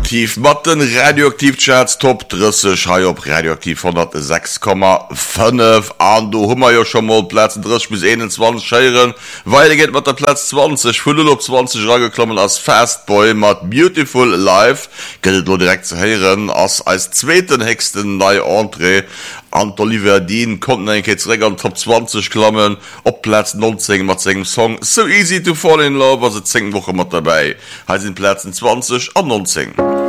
Radioaktiv Matten Radioaktivcharts Top 30 ha op Radioaktiv 106,5 an du hummer jo schon mal Platz 30 bis 21 scheieren, weil geht mat der Platz 20 Full op 20 raggeklommen als Fastboy mat Beautiful Life gelt nur direkt zu heieren als zweiten hexten neue Entre an Oliver Dean kommt enkeräger Top 20 klammen op Platz 19 mat segem Song So Easy to Fall in Love was 10 Woche mat dabei. He sind Plätzen 20 an 19.